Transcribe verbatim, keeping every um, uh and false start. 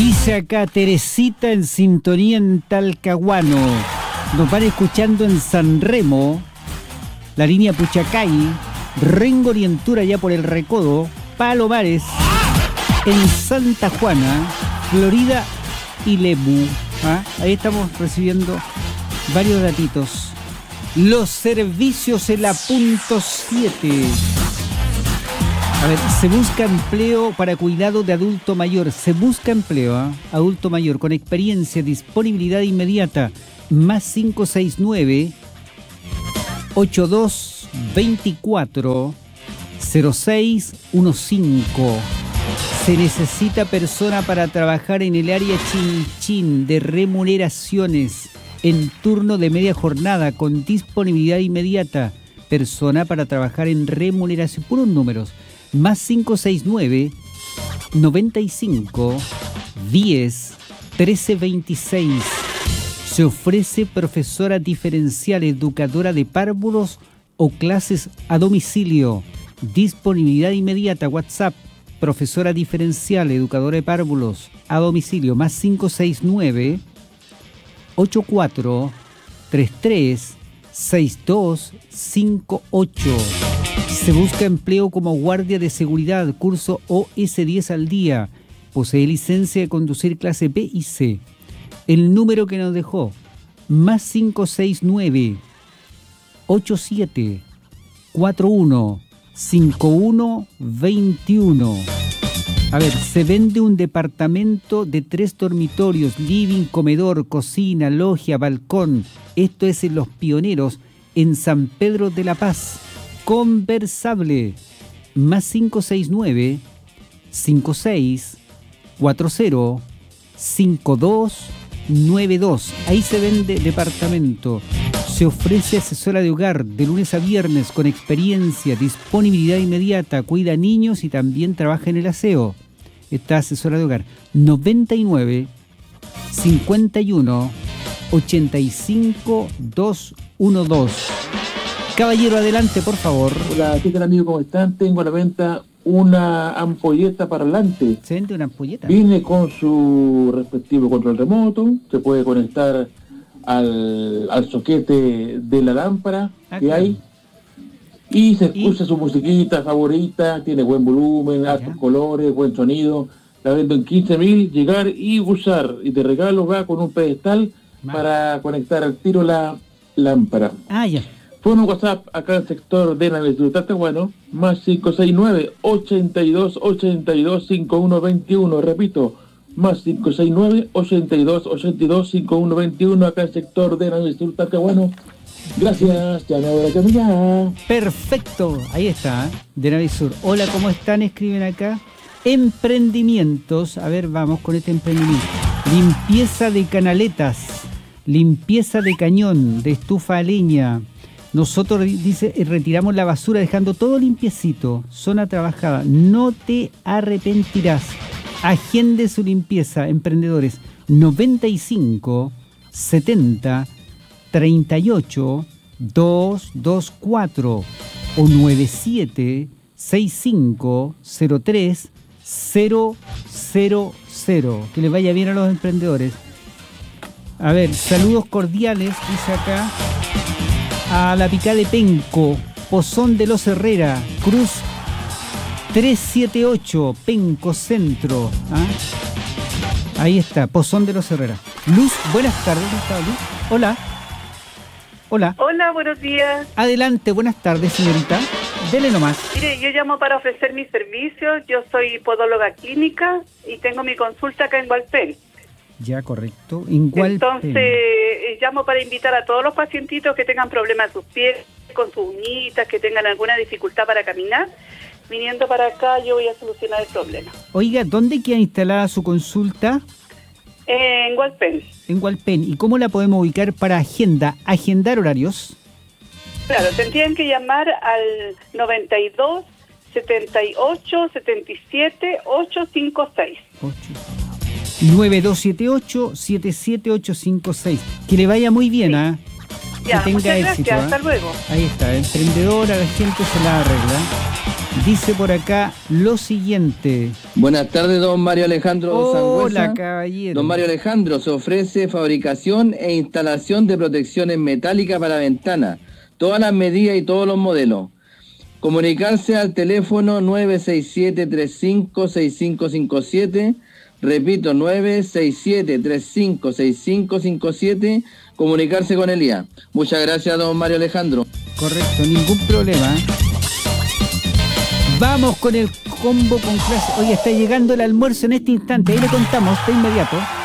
Dice acá Teresita en sintonía en Talcahuano. Nos van escuchando en San Remo, la línea Puchacay, Rengo Orientura ya por el Recodo, Palomares, en Santa Juana, Florida y Lebu. ¿Ah? Ahí estamos recibiendo varios datitos. Los servicios en la punto siete. A ver, se busca empleo para cuidado de adulto mayor. Se busca empleo, ¿eh? Adulto mayor, con experiencia, disponibilidad inmediata. Más cinco seis nueve, ocho dos dos cuatro, cero seis uno cinco. Se necesita persona para trabajar en el área Chinchín de remuneraciones en turno de media jornada con disponibilidad inmediata. Persona para trabajar en remuneración. Puros números. Más cinco seis nueve, noventa y cinco, diez, trece veintiséis. Se ofrece profesora diferencial, educadora de párvulos o clases a domicilio. Disponibilidad inmediata. WhatsApp. Profesora diferencial, educadora de párvulos a domicilio. Más cinco seis nueve, ocho cuatro, tres tres, seis dos cinco ocho. Se busca empleo como guardia de seguridad, curso O S diez al día. Posee licencia de conducir clase B y C. El número que nos dejó, más cinco seis nueve, ocho siete, cuatro uno, cinco uno dos uno. A ver, se vende un departamento de tres dormitorios, living, comedor, cocina, logia, balcón. Esto es en Los Pioneros, en San Pedro de la Paz. Conversable. Más cinco seis nueve, cinco seis, cuatro cero, cinco dos nueve dos. Ahí se vende departamento. Se ofrece asesora de hogar de lunes a viernes con experiencia, disponibilidad inmediata, cuida niños y también trabaja en el aseo. Esta asesora de hogar. noventa y nueve, cincuenta y uno, ochenta y cinco, doscientos doce. Caballero, adelante, por favor. Hola, ¿qué tal, amigo? ¿Cómo están? Tengo a la venta una ampolleta parlante. ¿Se vende una ampolleta? Viene con su respectivo control remoto, se puede conectar al, al soquete de la lámpara ah, que claro. hay, y se escucha ¿Y? su musiquita favorita, tiene buen volumen, altos colores, buen sonido. La vendo en quince mil, llegar y usar, y de regalo va con un pedestal vale. para conectar al tiro la lámpara. Ah, ya. Fue un WhatsApp acá en el sector de la Universidad de Bueno, más cinco seis nueve, ochenta y dos, ochenta y dos, cincuenta y uno veintiuno, repito, más cinco seis nueve, ochenta y dos, ochenta y dos, cincuenta y uno veintiuno, acá en el sector de la Universidad de Bueno. Gracias, llame ahora, llame ya. Perfecto, ahí está, de Navisur. Hola, ¿cómo están? Escriben acá. Emprendimientos, a ver, vamos con este emprendimiento. Limpieza de canaletas, limpieza de cañón, de estufa a leña. Nosotros, dice, retiramos la basura dejando todo limpiecito. Zona trabajada. No te arrepentirás. Agende su limpieza, emprendedores. noventa y cinco, setenta, treinta y ocho, doscientos veinticuatro o noventa y siete, sesenta y cinco, cero tres, cero cero cero. Que les vaya bien a los emprendedores. A ver, saludos cordiales, dice acá. A la Picá de Penco, Pozón de los Herrera, Cruz trescientos setenta y ocho, Penco Centro. ¿Ah? Ahí está, Pozón de los Herrera. Luz, buenas tardes. ¿Cómo está, Luz? Hola. Hola. Hola, buenos días. Adelante, buenas tardes, señorita. Dele nomás. Mire, yo llamo para ofrecer mis servicios. Yo soy podóloga clínica y tengo mi consulta acá en Hualpén. Ya, correcto. ¿En cuál? Entonces, eh, llamo para invitar a todos los pacientitos que tengan problemas en sus pies, con sus uñitas, que tengan alguna dificultad para caminar. Viniendo para acá, yo voy a solucionar el problema. Oiga, ¿dónde queda instalada su consulta? Eh, en Hualpén. En Hualpén. ¿Y cómo la podemos ubicar para agenda? ¿Agendar horarios? Claro, tendrían que llamar al noventa y dos, setenta y ocho, setenta y siete, ochocientos cincuenta y seis. nueve dos siete ocho, siete siete ocho cinco seis. Que le vaya muy bien, ¿ah? Sí. ¿eh? Ya, que tenga muchas éxito, gracias, ¿eh? Hasta luego. Ahí está, emprendedora, la gente se la arregla. dice por acá lo siguiente. Buenas tardes, don Mario Alejandro Hola, Sangüesa. caballero. Don Mario Alejandro, se ofrece fabricación e instalación de protecciones metálicas para ventanas, todas las medidas y todos los modelos. Comunicarse al teléfono nueve seis siete, tres cinco, seis cinco cinco siete, repito, nueve seis siete, tres cinco, seis cinco cinco siete, comunicarse con Elías. Muchas gracias, don Mario Alejandro. Correcto, ningún problema. Vamos con el combo con clase. Oye, está llegando el almuerzo en este instante, ahí le contamos de inmediato.